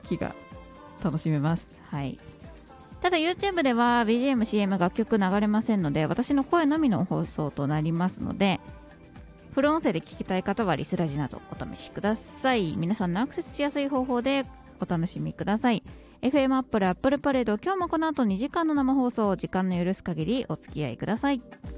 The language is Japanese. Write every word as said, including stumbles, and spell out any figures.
日が楽しめます。はい。ただ YouTube では ビージーエム、シーエム、楽曲流れませんので、私の声のみの放送となりますので、フル音声で聞きたい方はリスラジなどお試しください。皆さんのアクセスしやすい方法でお楽しみください。 エフエム アップル、アップルパレード、今日もこの後にじかんの生放送、時間の許す限りお付き合いください。